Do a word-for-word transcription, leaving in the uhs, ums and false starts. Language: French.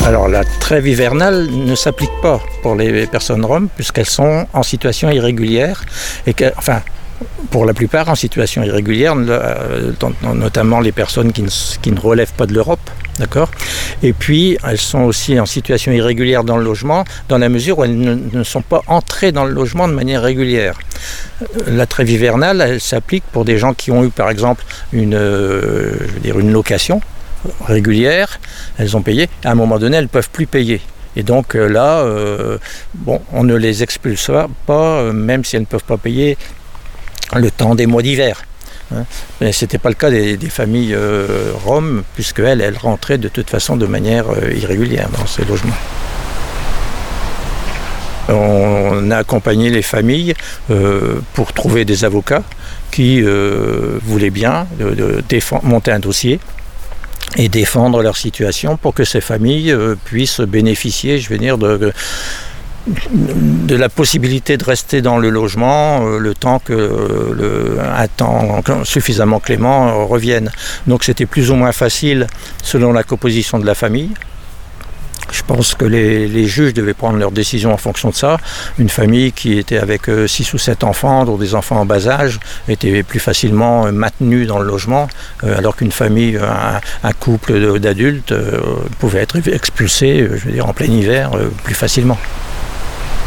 Alors la trêve hivernale ne s'applique pas pour les personnes roms puisqu'elles sont en situation irrégulière et que, enfin, pour la plupart en situation irrégulière, notamment les personnes qui ne, qui ne relèvent pas de l'Europe, d'accord ? Et puis elles sont aussi en situation irrégulière dans le logement, dans la mesure où elles ne, ne sont pas entrées dans le logement de manière régulière. La trêve hivernale, elle s'applique pour des gens qui ont eu par exemple une, euh, je veux dire une location régulière, elles ont payé, à un moment donné elles ne peuvent plus payer. Et donc euh, là, euh, bon, on ne les expulse pas, euh, même si elles ne peuvent pas payer le temps des mois d'hiver. Hein. Mais ce n'était pas le cas des, des familles euh, roms, puisqu'elles, elles rentraient de toute façon de manière euh, irrégulière dans ces logements. On a accompagné les familles euh, pour trouver des avocats qui euh, voulaient bien de, de défendre, monter un dossier et défendre leur situation pour que ces familles euh, puissent bénéficier, je veux dire, de, de, de la possibilité de rester dans le logement euh, le temps que euh, le, un temps suffisamment clément euh, revienne. Donc c'était plus ou moins facile selon la composition de la famille. Je pense que les, les juges devaient prendre leurs décisions en fonction de ça. Une famille qui était avec six ou sept enfants, dont des enfants en bas âge, était plus facilement maintenue dans le logement, euh, alors qu'une famille, un, un couple d'adultes euh, pouvait être expulsé, je veux dire, en plein hiver, euh, plus facilement.